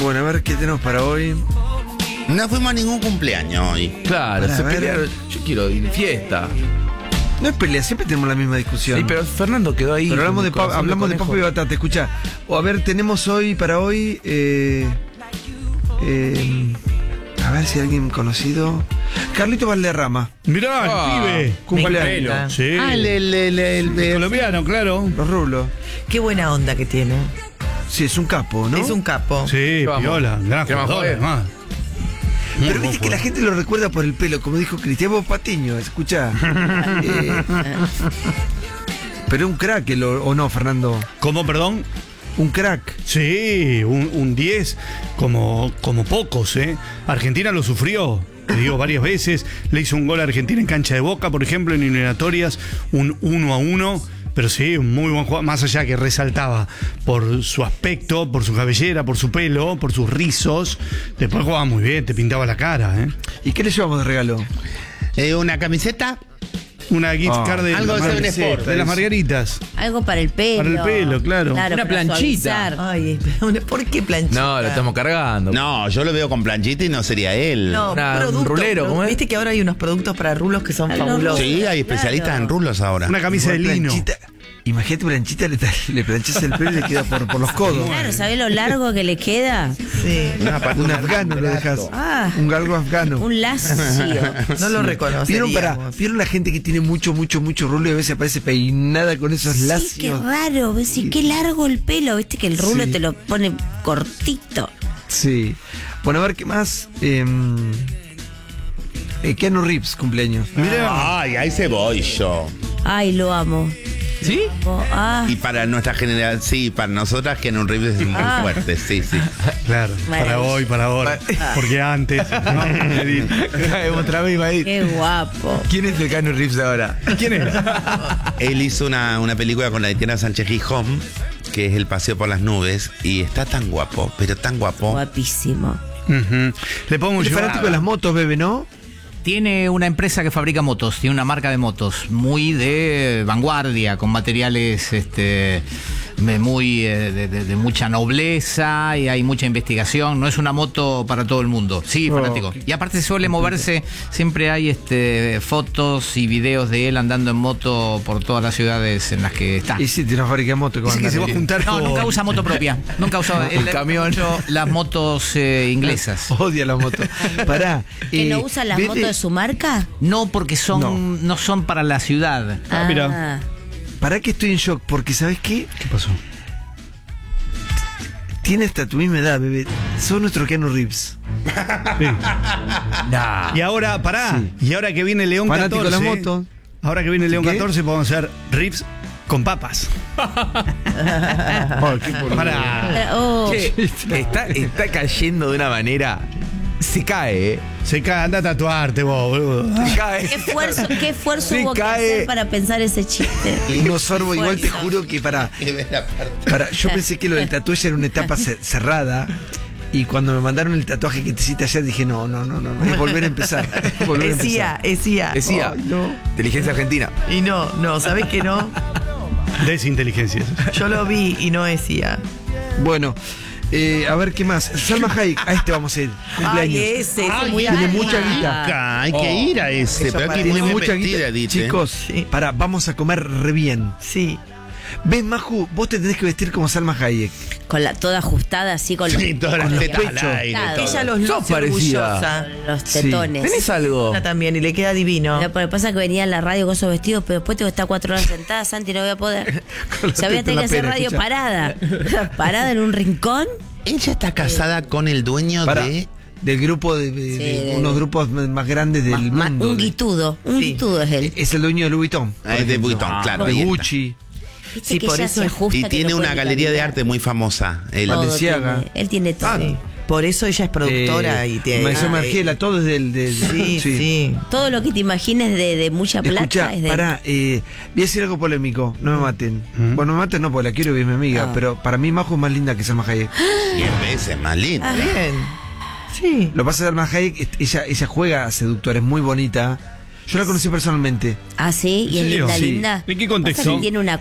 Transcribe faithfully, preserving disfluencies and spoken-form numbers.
Bueno, a ver qué tenemos para hoy. No fuimos a ningún cumpleaños hoy. Claro, Para se ver. pelearon. Yo quiero ir de fiesta. No es pelea, siempre tenemos la misma discusión. Sí, pero Fernando quedó ahí. Pero hablamos con de, el pa- corazón hablamos de conejo. papa y batata, escucha. O a ver, tenemos hoy, para hoy, eh, eh, a ver si alguien conocido. Carlito Valderrama, Mirá, Ah, el pibe. cumpleaños. Sí. Ah, el, el, el, el- El colombiano, claro. Los rulos. Qué buena onda que tiene. Sí, es un capo, ¿no? Es un capo. Sí, Vamos. piola. Gran ¿Qué más jugador, joder? además. Pero viste que la gente lo recuerda por el pelo, como dijo Cristiano Patiño, escucha. Eh, pero un crack, el- ¿o no, Fernando? ¿Cómo, perdón? Un crack. Sí, un, un diez como, como pocos, ¿eh? Argentina lo sufrió, te digo, varias veces. Le hizo un gol a Argentina en cancha de Boca, por ejemplo, en eliminatorias, un uno a uno. Pero sí, un muy buen jugador, más allá que resaltaba por su aspecto, por su cabellera, por su pelo, por sus rizos. Después jugaba muy bien, te pintaba la cara, ¿eh? ¿Y qué le llevamos de regalo? eh, una camiseta. Una gift Ah, card de, algo de Mar- Seven Sport, de las eso. margaritas. Algo para el pelo. Para el pelo, claro. Claro, Una para planchita. suavizar. Ay, ¿por qué planchita? No, lo estamos cargando. No, yo lo veo con planchita y no sería él. No, Una- un producto, rulero, ¿no? ¿cómo es? Viste que ahora hay unos productos para rulos que son Ah, no, fabulosos. Sí, hay especialistas Claro. en rulos ahora. Una camisa de Igual lino. planchita. Imagínate, planchita, le, le planchas el pelo y le queda por, por los codos. Claro, ¿sabés lo largo que le queda? Sí. No, aparte Un un afgano lo dejas. Ah. Un galgo afgano. Un lacio. No lo reconoceríamos. ¿Vieron, para, ¿Vieron la gente que tiene mucho, mucho, mucho rulo y a veces aparece peinada con esos Sí, qué lacios? raro, ves, y qué largo el pelo, viste que el rulo Sí. te lo pone cortito. Sí. Bueno, a ver qué más. Eh, eh, Keanu Reeves, cumpleaños. Mirá. Ay, ahí se voy yo. Ay, lo amo. ¿Sí? Oh, ah, Y para nuestra generación, sí, para nosotras que en un Reeves es muy Ah. fuerte, sí, sí. Claro, para Maravilloso. hoy, para ahora. Porque antes. ¿no? Otra vez iba a ir. qué guapo. ¿Quién es el Keanu Reeves ahora? ¿Quién es? Él hizo una, una película con la Etienne Sánchez Gijón, que es El paseo por las nubes, y está tan guapo, pero tan guapo. Guapísimo. Ujú. Le podemos El llevar. fanático de las motos, bebe, ¿no? Tiene una empresa que fabrica motos, tiene una marca de motos muy de vanguardia, con materiales este, de muy eh, de, de- de mucha nobleza y hay mucha investigación. No es una moto para todo el mundo. Sí, Oh, fanático. Y aparte suele moverse, siempre hay este fotos y videos de él andando en moto por todas las ciudades en las que está. Y sí, tiene una fábrica de motos. Dice que se va a juntar No, con. nunca usa moto propia. Nunca usa Un él- camión. mucho las motos eh, inglesas. Odia la moto. Pará. ¿Que eh, no usa las Bebe, motos de su marca? No, porque son No. no, son para la ciudad. Ah, mira. Pará que estoy en shock, porque ¿sabes qué? ¿Qué pasó? Tiene hasta tu misma edad, bebé. Sos nuestro Keanu Reeves. Sí. Nah. Y ahora, pará. Y ahora que viene León Fanático de catorce. la moto. Ahora que viene León ¿Qué? catorce, podemos hacer rips con papas. Para. Oh, Che, está, está cayendo de una manera. Se cae, ¿eh? Se cae, anda a tatuarte vos, boludo. Se cae. qué esfuerzo, qué esfuerzo Se hubo que cae. hacer para pensar ese chiste. Y no sorbo, igual te Esfuerzo. juro que para, Que ve la parte. para. Yo pensé que lo del tatuaje era una etapa ce- cerrada. Y cuando me mandaron el tatuaje que te hiciste ayer, dije, no, no, no, no, no, es volver a empezar. Es volver a Es I A, empezar. es I A. Decía, Ay, no. inteligencia argentina. Y no, no, ¿sabés que no? Desinteligencia. Yo lo vi y no es I A. Bueno, eh, a ver qué más. Salma Hayek, a este vamos a ir. Ay, Cumpleaños. ese, ese Ay, muy tiene arriba. mucha guita. Acá, hay que ir a ese, Eso pero hay para que ir Tiene muy mucha vestida, guita. dice. Chicos, Sí. pará, vamos a comer re bien. Sí. ¿Ves, Maju? Vos te tenés que vestir como Salma Hayek. Con la toda ajustada así con los, Sí, todas las con los tetas al pechos. aire, Claro. todo. Ella los Sos luce parecida. orgullosa. los Sí. tetones. ¿Tenés algo? Ella también, y le queda divino. Lo que pasa es que venía en la radio con esos vestidos, pero después tengo que estar cuatro horas sentada, Santi, no voy a poder. Con la O sea, voy a teta en tener la que hacer pera, radio escuchá. parada. Parada en un rincón. Ella está casada con el dueño Pará, de. del grupo de, de- Sí, de de- unos grupos más grandes del Ma- mundo. un guitudo, un Sí. guitudo es él. Es el dueño de Louis Vuitton. Ah, es de Vuitton, claro. De ahí está. Gucci. Viste Sí, que por ella eso se es- ajusta Y que tiene no una puede galería de caminar. arte muy famosa. Él. Todo Balenciaga. tiene- Él tiene todo. Ah, Por eso ella es productora Eh, y tiene. Marisol ah, Margiela, todo es del. del- Sí, sí. Todo lo que te imagines de, de mucha plata Escucha, es de pará, eh, voy a decir algo polémico, no me maten. Bueno, me maten no, porque la quiero y es mi amiga, Ah. pero para mí Majo es más linda que Salma Hayek. Diez veces más linda. Bien. Sí. Lo que pasa es que Salma Hayek, est- ella, ella juega a seductora, es muy bonita. Yo la conocí personalmente. Ah, sí, y es ¿En serio? linda, Sí. linda. ¿En qué Pasa que contexto? tiene una